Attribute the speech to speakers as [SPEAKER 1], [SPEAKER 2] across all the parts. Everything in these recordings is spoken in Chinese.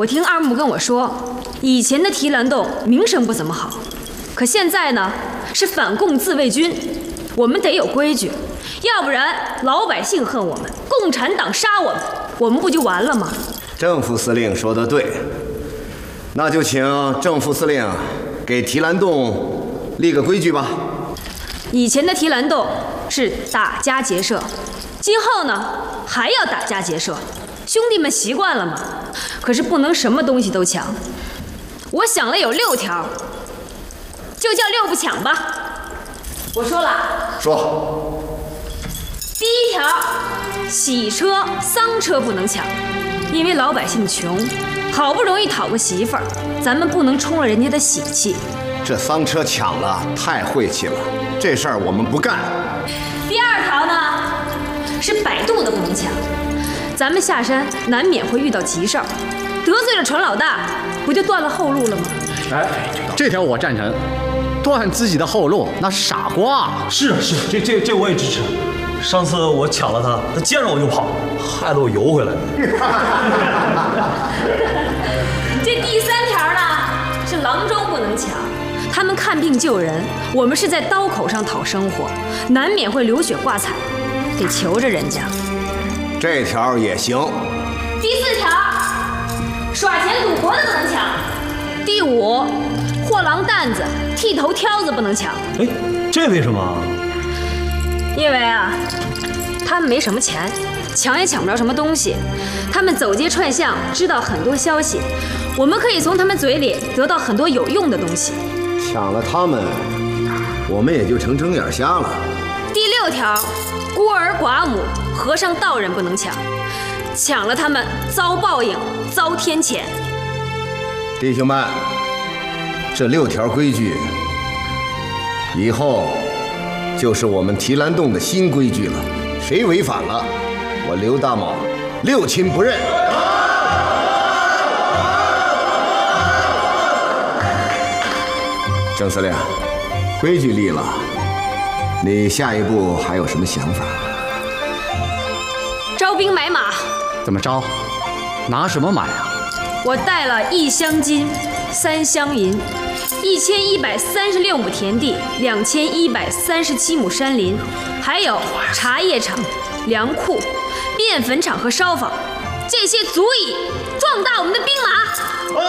[SPEAKER 1] 我听二木跟我说，以前的提篮洞名声不怎么好，可现在呢是反共自卫军，我们得有规矩，要不然老百姓恨我们，共产党杀我们，我们不就完了吗？
[SPEAKER 2] 郑副司令说得对，那就请郑副司令给提篮洞立个规矩吧。
[SPEAKER 1] 以前的提篮洞是打家劫舍，今后呢还要打家劫舍，兄弟们习惯了吗？可是不能什么东西都抢。我想了有6条，就叫6不抢吧。我说了，
[SPEAKER 2] 说。
[SPEAKER 1] 第1条，喜车、丧车不能抢，因为老百姓穷，好不容易讨个媳妇儿，咱们不能冲了人家的喜气。
[SPEAKER 2] 这丧车抢了，太晦气了，这事儿我们不干。
[SPEAKER 1] 第2条呢，是摆渡的不能抢，咱们下山难免会遇到急事儿，得罪了船老大，不就断了后路了吗？
[SPEAKER 3] 哎，这条我赞成，断自己的后路那是傻瓜。
[SPEAKER 4] 是，这我也支持。上次我抢了他见着我就跑，害得我游回来。
[SPEAKER 1] 这第3条呢，是郎中不能抢，他们看病救人，我们是在刀口上讨生活，难免会流血挂彩，得求着人家。
[SPEAKER 2] 这条也行。
[SPEAKER 1] 第4条，耍钱赌博的不能抢。第5，货郎担子、剃头挑子不能抢。
[SPEAKER 4] 哎，这为什么？
[SPEAKER 1] 因为啊，他们没什么钱，抢也抢不着什么东西。他们走街串巷，知道很多消息，我们可以从他们嘴里得到很多有用的东西。
[SPEAKER 2] 抢了他们，我们也就成睁眼瞎了。
[SPEAKER 1] 第6条，孤儿寡母、和尚道人不能抢，抢了他们遭报应，遭天谴。
[SPEAKER 2] 弟兄们，这6条规矩以后就是我们提篮洞的新规矩了，谁违反了，我刘大卯6亲不认。郑司令，规矩立了，你下一步还有什么想法？
[SPEAKER 1] 招兵买马。
[SPEAKER 3] 怎么着？拿什么买啊？
[SPEAKER 1] 我带了1箱金、3箱银、1136亩田地、2137亩山林，还有茶叶厂、粮库、面粉厂和烧坊，这些足以壮大我们的兵马。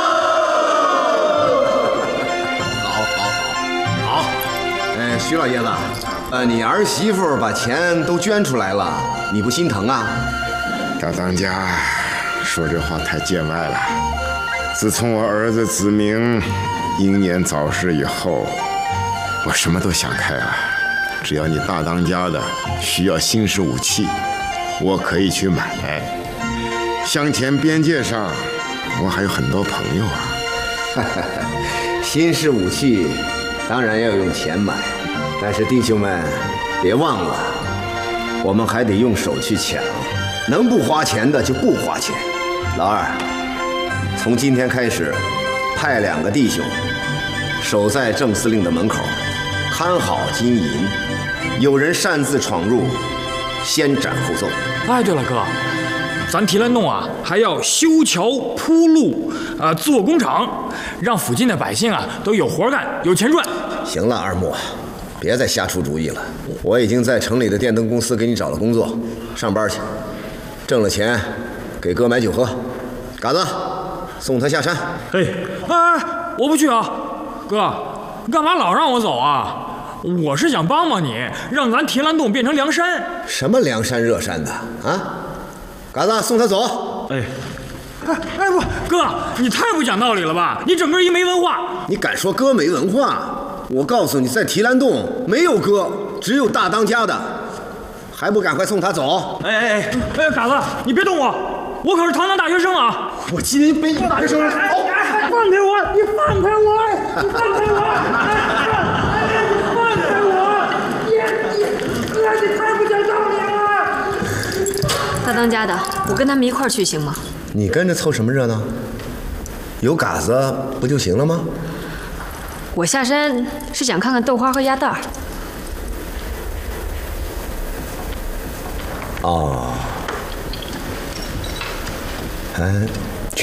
[SPEAKER 2] 好。徐老爷子，你儿媳妇把钱都捐出来了，你不心疼啊？
[SPEAKER 5] 大当家说这话太见外了。自从我儿子子明英年早逝以后，我什么都想开了。只要你大当家的需要新式武器，我可以去买。香田边界上，我还有很多朋友啊。
[SPEAKER 2] 新式武器当然要用钱买，但是弟兄们别忘了，我们还得用手去抢，能不花钱的就不花钱。老二，从今天开始，派2个弟兄守在郑司令的门口，看好金银，有人擅自闯入，先斩后奏。
[SPEAKER 6] 哎，对了哥，咱提篮洞啊还要修桥铺路做工厂，让附近的百姓啊都有活干，有钱赚。
[SPEAKER 2] 行了，二木，别再瞎出主意了。我已经在城里的电灯公司给你找了工作，上班去，挣了钱给哥买酒喝。嘎子，送他下山。
[SPEAKER 6] 哎，我不去啊，哥，你干嘛老让我走啊？我是想帮帮你，让咱提篮洞变成梁山。
[SPEAKER 2] 什么梁山热山的啊？嘎子，送他走。
[SPEAKER 6] 哎不，哥，你太不讲道理了吧？你整个一没文化。
[SPEAKER 2] 你敢说哥没文化？我告诉你，在提篮洞没有哥，只有大当家的，还不赶快送他走？
[SPEAKER 6] 哎，嘎子，你别动我，我可是堂堂大学生啊！
[SPEAKER 2] 我今天背大学生，
[SPEAKER 6] 放开我！你放开我！你放开我！你放开我！哥，你太不讲道理了！
[SPEAKER 1] 大当家的，我跟他们一块儿去行吗？
[SPEAKER 2] 你跟着凑什么热闹？有嘎子不就行了吗？
[SPEAKER 1] 我下山是想看看豆花和鸭蛋。
[SPEAKER 2] 哦，